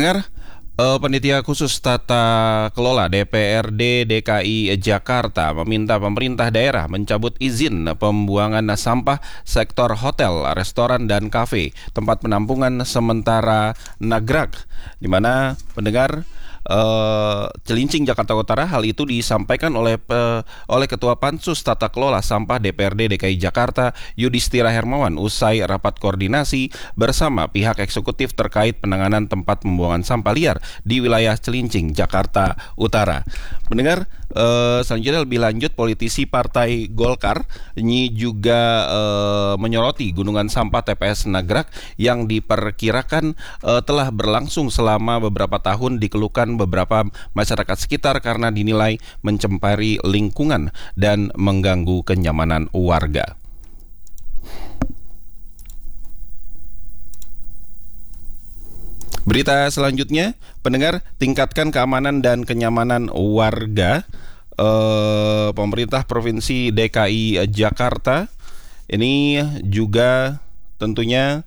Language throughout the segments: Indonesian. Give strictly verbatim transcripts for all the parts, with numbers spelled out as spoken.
Pendengar, eh, Panitia Khusus Tata Kelola D P R D D K I Jakarta meminta pemerintah daerah mencabut izin pembuangan sampah sektor hotel, restoran, dan kafe, tempat penampungan sementara Nagrag, di mana pendengar Uh, Cilincing Jakarta Utara. Hal itu disampaikan oleh pe, oleh Ketua Pansus Tata Kelola Sampah D P R D D K I Jakarta Yudhistira Hermawan usai rapat koordinasi bersama pihak eksekutif terkait penanganan tempat pembuangan sampah liar di wilayah Cilincing Jakarta Utara. Mendengar uh, selanjutnya lebih lanjut, politisi Partai Golkar ini juga uh, menyoroti gunungan sampah T P S Nagrag yang diperkirakan uh, telah berlangsung selama beberapa tahun dikeluhkan beberapa masyarakat sekitar karena dinilai mencemari lingkungan dan mengganggu kenyamanan warga. Berita selanjutnya, pendengar, tingkatkan keamanan dan kenyamanan warga. Eh, pemerintah Provinsi D K I Jakarta ini juga tentunya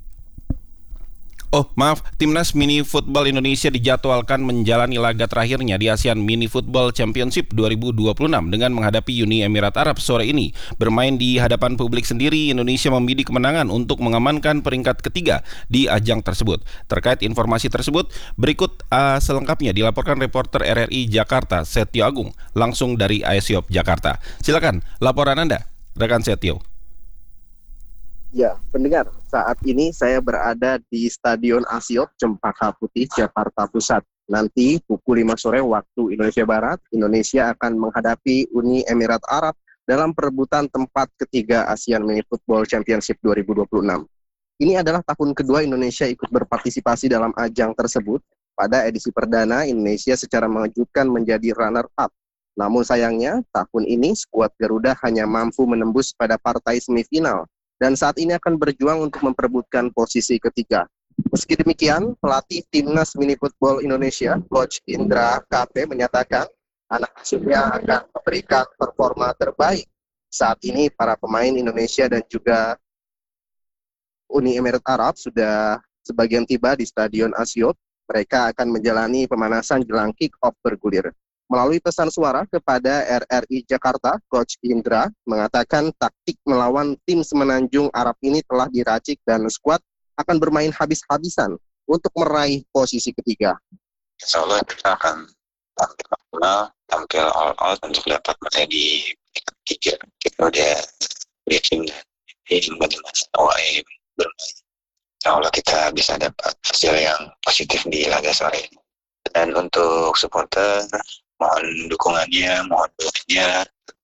Oh maaf, Timnas Mini Football Indonesia dijadwalkan menjalani laga terakhirnya di ASEAN Mini Football Championship dua ribu dua puluh enam dengan menghadapi Uni Emirat Arab sore ini. Bermain di hadapan publik sendiri, Indonesia membidik kemenangan untuk mengamankan peringkat ketiga di ajang tersebut. Terkait informasi tersebut, berikut uh, selengkapnya dilaporkan reporter R R I Jakarta, Setio Agung, langsung dari ASIOP Jakarta. Silakan laporan Anda, rekan Setio. Ya, pendengar, saat ini saya berada di Stadion ASIOP Cempaka Putih, Jakarta Pusat. Nanti pukul lima sore waktu Indonesia Barat, Indonesia akan menghadapi Uni Emirat Arab dalam perebutan tempat ketiga ASEAN Mini Football Championship dua ribu dua puluh enam. Ini adalah tahun kedua Indonesia ikut berpartisipasi dalam ajang tersebut. Pada edisi perdana, Indonesia secara mengejutkan menjadi runner-up. Namun sayangnya, tahun ini skuad Garuda hanya mampu menembus pada partai semifinal, dan saat ini akan berjuang untuk memperebutkan posisi ketiga. Meski demikian, pelatih Timnas Mini Football Indonesia, Coach Indra K P, menyatakan anak asuhnya akan memberikan performa terbaik. Saat ini para pemain Indonesia dan juga Uni Emirat Arab sudah sebagian tiba di Stadion ASIOP. Mereka akan menjalani pemanasan jelang kick-off bergulir. Melalui pesan suara kepada R R I Jakarta, Coach Indra mengatakan taktik melawan tim semenanjung Arab ini telah diracik dan skuad akan bermain habis-habisan untuk meraih posisi ketiga. Insya Allah kita akan tampil maksimal, tampil all-out untuk dapat meraih di tiga. Kita udah yakin dan bagaimana O A E bermain. Insya Allah kita bisa dapat hasil yang positif di laga sore ini. Dan untuk supporter, mohon dukungannya, mohon doanya,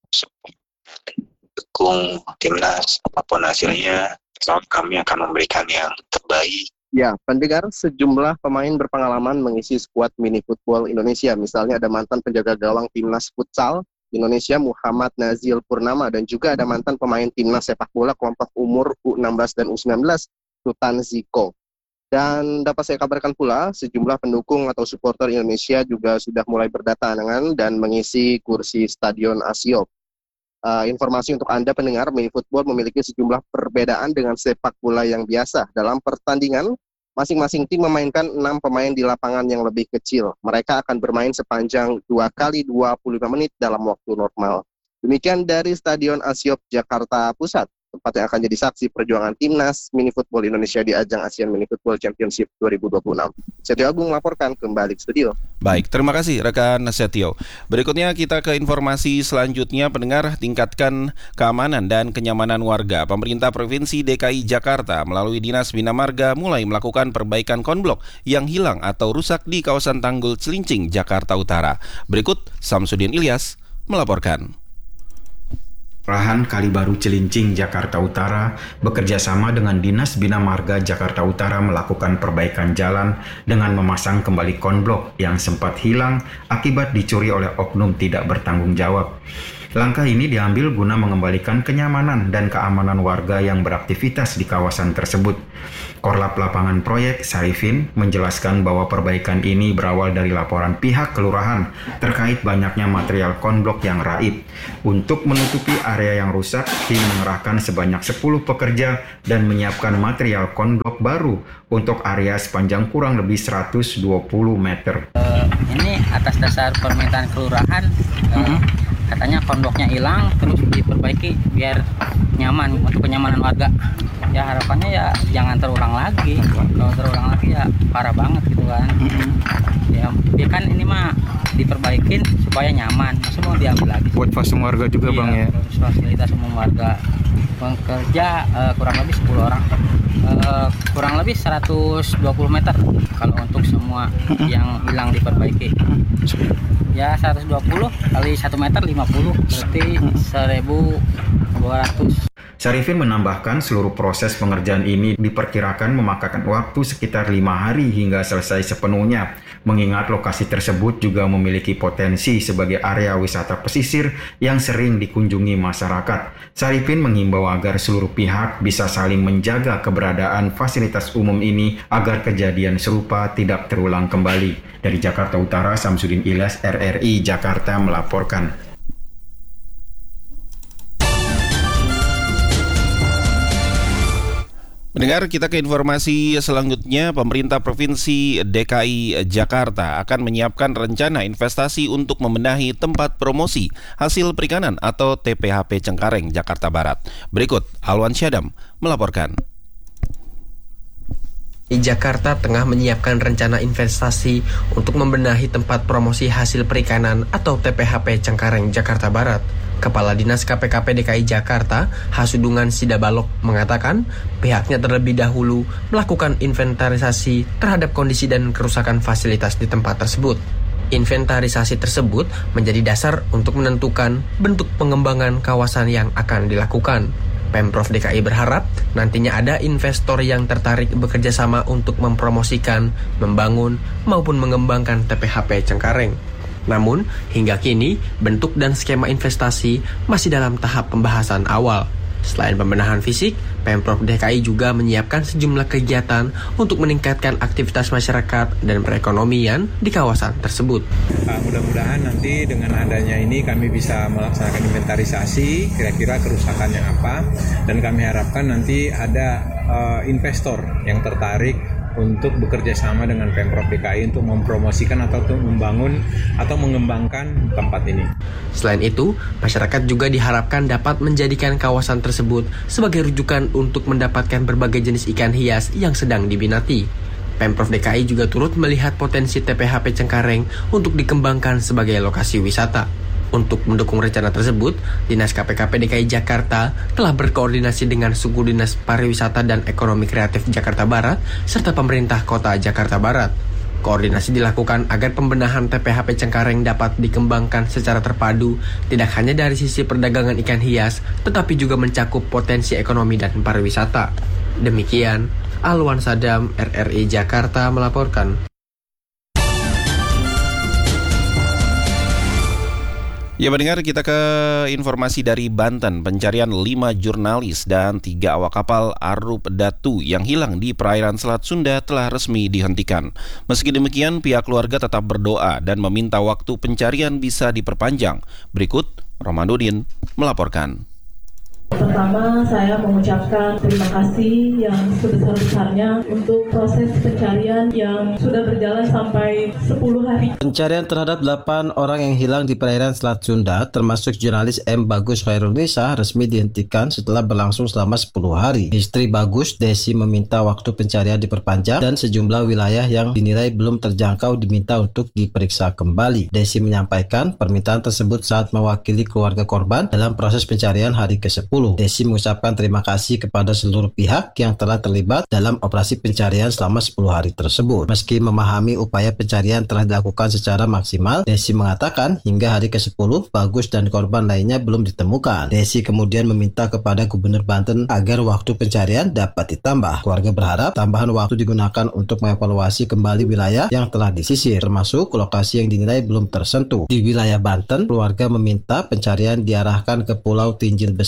dukung timnas apapun hasilnya. Soal kami akan memberikan yang terbaik. Ya, pendengar, sejumlah pemain berpengalaman mengisi skuad Mini Football Indonesia. Misalnya ada mantan penjaga gawang timnas futsal Indonesia Muhammad Nazil Purnama, dan juga ada mantan pemain timnas sepak bola kelompok umur U enam belas dan U sembilan belas Sultan Ziko. Dan dapat saya kabarkan pula, sejumlah pendukung atau supporter Indonesia juga sudah mulai berdatangan dan mengisi kursi Stadion ASIOP. Uh, informasi untuk Anda pendengar, Mini Football memiliki sejumlah perbedaan dengan sepak bola yang biasa. Dalam pertandingan, masing-masing tim memainkan enam pemain di lapangan yang lebih kecil. Mereka akan bermain sepanjang dua kali dua puluh lima menit dalam waktu normal. Demikian dari Stadion ASIOP Jakarta Pusat, tempat yang akan jadi saksi perjuangan Timnas Mini Football Indonesia di ajang ASEAN Mini Football Championship dua ribu dua puluh enam. Setio Agung melaporkan kembali ke studio. Baik, terima kasih rekan Setio. Berikutnya kita ke informasi selanjutnya, pendengar. Tingkatkan keamanan dan kenyamanan warga. Pemerintah Provinsi D K I Jakarta melalui Dinas Bina Marga mulai melakukan perbaikan konblok yang hilang atau rusak di kawasan Tanggul Cilincing, Jakarta Utara. Berikut Samsudin Ilyas melaporkan. Kelurahan Kalibaru Cilincing, Jakarta Utara bekerja sama dengan Dinas Bina Marga Jakarta Utara melakukan perbaikan jalan dengan memasang kembali konblok yang sempat hilang akibat dicuri oleh oknum tidak bertanggung jawab. Langkah ini diambil guna mengembalikan kenyamanan dan keamanan warga yang beraktivitas di kawasan tersebut. Korlap Lapangan Proyek, Sarifin, menjelaskan bahwa perbaikan ini berawal dari laporan pihak kelurahan terkait banyaknya material konblok yang raib. Untuk menutupi area yang rusak, tim mengerahkan sebanyak sepuluh pekerja dan menyiapkan material konblok baru untuk area sepanjang kurang lebih seratus dua puluh meter. Uh, ini atas dasar permintaan kelurahan, uh, katanya konbloknya hilang, terus diperbaiki biar nyaman untuk kenyamanan warga. Ya harapannya ya jangan terulang lagi. Kalau terulang lagi ya parah banget gitu kan. Ya, ya kan ini mah diperbaikin supaya nyaman. Masa mau diambil lagi? Buat fasum warga juga, iya, Bang ya. Fasilitas umum warga. Pekerja uh, kurang lebih sepuluh orang. Uh, kurang lebih seratus dua puluh meter kalau untuk semua yang hilang diperbaiki. Ya seratus dua puluh kali satu meter lima puluh, berarti seribu dua ratus. Sarifin menambahkan seluruh proses pengerjaan ini diperkirakan memakan waktu sekitar lima hari hingga selesai sepenuhnya, mengingat lokasi tersebut juga memiliki potensi sebagai area wisata pesisir yang sering dikunjungi masyarakat. Sarifin menghimbau agar seluruh pihak bisa saling menjaga keberadaan fasilitas umum ini agar kejadian serupa tidak terulang kembali. Dari Jakarta Utara, Samsudin Ilyas, R R I Jakarta melaporkan. Mendengar kita ke informasi selanjutnya, pemerintah Provinsi D K I Jakarta akan menyiapkan rencana investasi untuk membenahi tempat promosi hasil perikanan atau T P H P Cengkareng, Jakarta Barat. Berikut Alwan Syadam melaporkan. Di Jakarta tengah menyiapkan rencana investasi untuk membenahi tempat promosi hasil perikanan atau T P H P Cengkareng, Jakarta Barat. Kepala Dinas K P K P D K I Jakarta, Hasudungan Sidabalok, mengatakan pihaknya terlebih dahulu melakukan inventarisasi terhadap kondisi dan kerusakan fasilitas di tempat tersebut. Inventarisasi tersebut menjadi dasar untuk menentukan bentuk pengembangan kawasan yang akan dilakukan. Pemprov D K I berharap nantinya ada investor yang tertarik bekerja sama untuk mempromosikan, membangun, maupun mengembangkan T P H P Cengkareng. Namun, hingga kini, bentuk dan skema investasi masih dalam tahap pembahasan awal. Selain pembenahan fisik, Pemprov D K I juga menyiapkan sejumlah kegiatan untuk meningkatkan aktivitas masyarakat dan perekonomian di kawasan tersebut. Uh, mudah-mudahan nanti dengan adanya ini kami bisa melaksanakan inventarisasi, kira-kira kerusakannya apa, dan kami harapkan nanti ada uh, investor yang tertarik untuk bekerja sama dengan Pemprov D K I untuk mempromosikan atau untuk membangun atau mengembangkan tempat ini. Selain itu, masyarakat juga diharapkan dapat menjadikan kawasan tersebut sebagai rujukan untuk mendapatkan berbagai jenis ikan hias yang sedang diminati. Pemprov D K I juga turut melihat potensi T P H P Cengkareng untuk dikembangkan sebagai lokasi wisata. Untuk mendukung rencana tersebut, Dinas K P K P D K I Jakarta telah berkoordinasi dengan Suku Dinas Pariwisata dan Ekonomi Kreatif Jakarta Barat serta pemerintah Kota Jakarta Barat. Koordinasi dilakukan agar pembenahan T P H P Cengkareng dapat dikembangkan secara terpadu, tidak hanya dari sisi perdagangan ikan hias, tetapi juga mencakup potensi ekonomi dan pariwisata. Demikian, Alwan Sadam, R R I Jakarta melaporkan. Ya, mendengar kita ke informasi dari Banten. Pencarian lima jurnalis dan tiga awak kapal Arup Datu yang hilang di perairan Selat Sunda telah resmi dihentikan. Meski demikian, pihak keluarga tetap berdoa dan meminta waktu pencarian bisa diperpanjang. Berikut Romanudin melaporkan. Pertama, saya mengucapkan terima kasih yang sebesar-besarnya untuk proses pencarian yang sudah berjalan sampai sepuluh hari. Pencarian terhadap delapan orang yang hilang di perairan Selat Sunda, termasuk jurnalis M. Bagus Khairunisa, resmi dihentikan setelah berlangsung selama sepuluh hari. Istri Bagus, Desi, meminta waktu pencarian diperpanjang dan sejumlah wilayah yang dinilai belum terjangkau diminta untuk diperiksa kembali. Desi menyampaikan permintaan tersebut saat mewakili keluarga korban dalam proses pencarian hari kesepuluh. Desi mengucapkan terima kasih kepada seluruh pihak yang telah terlibat dalam operasi pencarian selama sepuluh hari tersebut. Meski memahami upaya pencarian telah dilakukan secara maksimal, Desi mengatakan hingga hari kesepuluh Bagus dan korban lainnya belum ditemukan. Desi kemudian meminta kepada Gubernur Banten agar waktu pencarian dapat ditambah. Keluarga berharap tambahan waktu digunakan untuk mengevaluasi kembali wilayah yang telah disisir, termasuk lokasi yang dinilai belum tersentuh. Di wilayah Banten, keluarga meminta pencarian diarahkan ke Pulau Tinjil Besar dan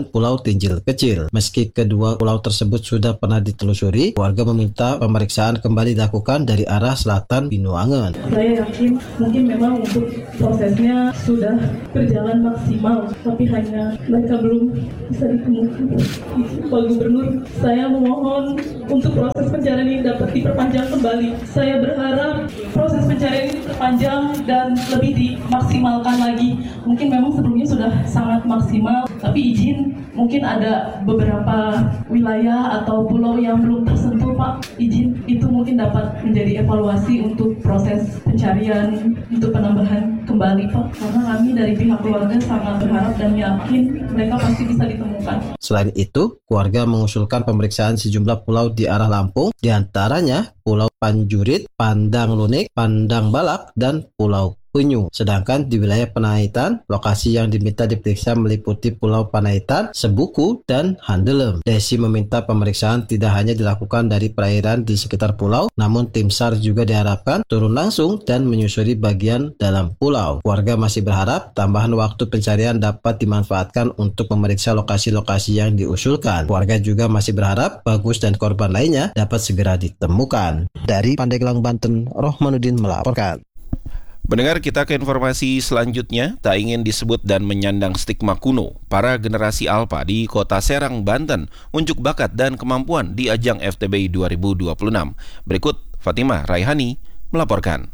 dan Pulau Tinjil Kecil. Meski kedua pulau tersebut sudah pernah ditelusuri, warga meminta pemeriksaan kembali dilakukan dari arah selatan Binuangen. Saya yakin mungkin memang untuk prosesnya sudah berjalan maksimal, tapi hanya mereka belum bisa ditemukan. Pak Gubernur, saya memohon untuk proses pencarian ini dapat diperpanjang kembali. Saya berharap proses pencarian ini diperpanjang dan lebih dimaksimalkan lagi. Mungkin memang sebelumnya sudah sangat maksimal, tapi izin mungkin ada beberapa wilayah atau pulau yang belum tersentuh, Pak. Izin itu mungkin dapat menjadi evaluasi untuk proses pencarian untuk penambahan kembali, Pak. Karena kami dari pihak keluarga sangat berharap dan yakin mereka pasti bisa ditemukan. Selain itu, keluarga mengusulkan pemeriksaan sejumlah pulau di arah Lampung, diantaranya Pulau Panjurit, Pandang Lunik, Pandang Balak, dan Pulau Penyu. Sedangkan di wilayah Panaitan, lokasi yang diminta diperiksa meliputi Pulau Panaitan, Sebuku, dan Handelem. Desi meminta pemeriksaan tidak hanya dilakukan dari perairan di sekitar pulau, namun tim SAR juga diharapkan turun langsung dan menyusuri bagian dalam pulau. Warga masih berharap tambahan waktu pencarian dapat dimanfaatkan untuk memeriksa lokasi-lokasi yang diusulkan. Warga juga masih berharap Bagus dan korban lainnya dapat segera ditemukan. Dari Pandeglang, Banten, Rohmanuddin melaporkan. Pendengar, kita ke informasi selanjutnya. Tak ingin disebut dan menyandang stigma kuno, para generasi Alpha di Kota Serang, Banten unjuk bakat dan kemampuan di ajang F T B I dua ribu dua puluh enam. Berikut Fatimah Raihani melaporkan.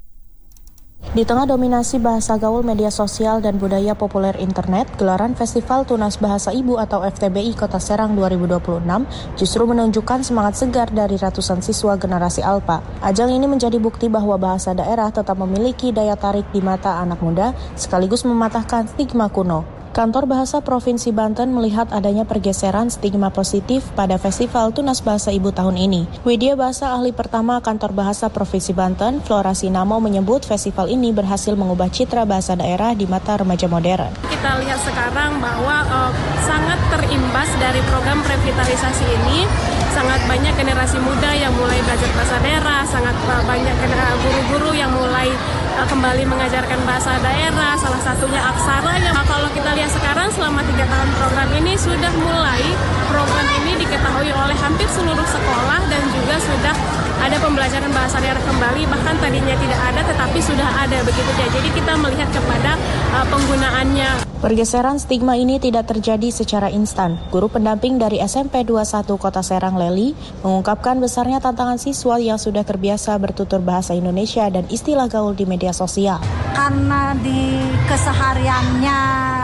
Di tengah dominasi bahasa gaul media sosial dan budaya populer internet, gelaran Festival Tunas Bahasa Ibu atau F T B I Kota Serang dua ribu dua puluh enam justru menunjukkan semangat segar dari ratusan siswa generasi Alpha. Ajang ini menjadi bukti bahwa bahasa daerah tetap memiliki daya tarik di mata anak muda, sekaligus mematahkan stigma kuno. Kantor Bahasa Provinsi Banten melihat adanya pergeseran stigma positif pada Festival Tunas Bahasa Ibu tahun ini. Widya Bahasa Ahli Pertama Kantor Bahasa Provinsi Banten, Flora Sinamo, menyebut festival ini berhasil mengubah citra bahasa daerah di mata remaja modern. Kita lihat sekarang bahwa uh, sangat terimbas dari program revitalisasi ini. Sangat banyak generasi muda yang mulai belajar bahasa daerah, sangat banyak guru-guru yang mulai uh, kembali mengajarkan bahasa daerah, salah satunya aksara. Yang uh, kalau kita lihat sekarang selama tiga tahun program ini sudah mulai program ini diketahui oleh hampir seluruh sekolah dan juga sudah ada pembelajaran bahasa daerah kembali, bahkan tadinya tidak ada tetapi sudah ada begitu saja. Jadi kita melihat kepada uh, penggunaannya. Pergeseran stigma ini tidak terjadi secara instan. Guru pendamping dari S M P dua puluh satu Kota Serang, Leli, mengungkapkan besarnya tantangan siswa yang sudah terbiasa bertutur bahasa Indonesia dan istilah gaul di media sosial. Karena di kesehariannya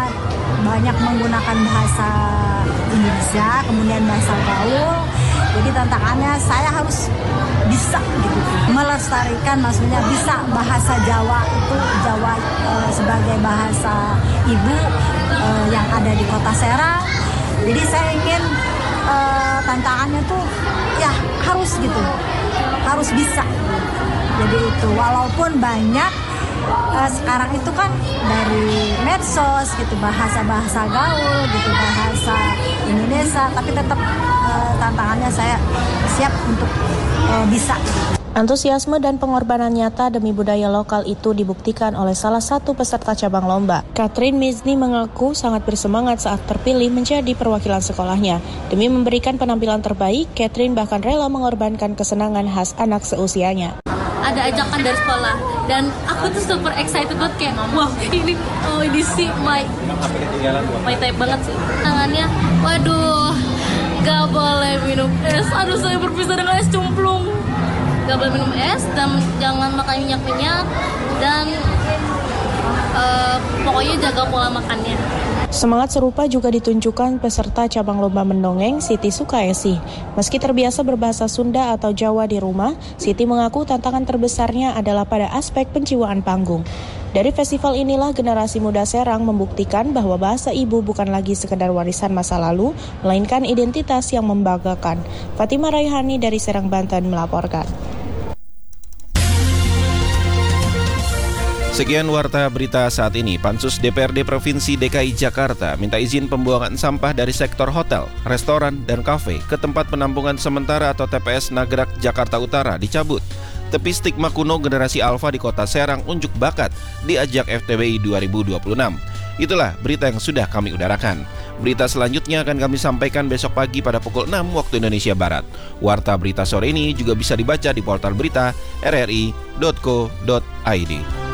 banyak menggunakan bahasa Indonesia, kemudian bahasa gaul, jadi tantangannya saya harus bisa gitu, melestarikan, maksudnya bisa bahasa Jawa itu Jawa e, sebagai bahasa ibu e, yang ada di Kota Serang. Jadi saya ingin e, tantangannya tuh ya harus gitu, harus bisa. Jadi itu walaupun banyak e, sekarang itu kan dari medsos gitu bahasa-bahasa gaul gitu, bahasa Indonesia, tapi tetap e, tantangannya saya siap untuk e, bisa. Antusiasme dan pengorbanan nyata demi budaya lokal itu dibuktikan oleh salah satu peserta cabang lomba. Catherine Mizni mengaku sangat bersemangat saat terpilih menjadi perwakilan sekolahnya. Demi memberikan penampilan terbaik, Catherine bahkan rela mengorbankan kesenangan khas anak seusianya. Ada ajakan dari sekolah dan aku tuh super excited banget, kayak wah ini oh ini sih my my type banget sih. Tangannya, waduh, gak boleh minum es. Aduh, saya berpisah dengan es cumplung. Gak boleh minum es dan jangan makan minyak-minyak dan uh, pokoknya jaga pola makannya. Semangat serupa juga ditunjukkan peserta cabang lomba mendongeng Siti Sukaesi. Meski terbiasa berbahasa Sunda atau Jawa di rumah, Siti mengaku tantangan terbesarnya adalah pada aspek penjiwaan panggung. Dari festival inilah generasi muda Serang membuktikan bahwa bahasa ibu bukan lagi sekedar warisan masa lalu, melainkan identitas yang membanggakan. Fatimah Raihani dari Serang, Banten melaporkan. Sekian warta berita saat ini. Pansus D P R D Provinsi D K I Jakarta minta izin pembuangan sampah dari sektor hotel, restoran, dan kafe ke tempat penampungan sementara atau T P S Nagrak Jakarta Utara dicabut. Tepi stigma kuno generasi Alpha di Kota Serang unjuk bakat di ajang F T B I dua ribu dua puluh enam. Itulah berita yang sudah kami udarakan. Berita selanjutnya akan kami sampaikan besok pagi pada pukul enam waktu Indonesia Barat. Warta berita sore ini juga bisa dibaca di portal berita r r i titik co titik i d.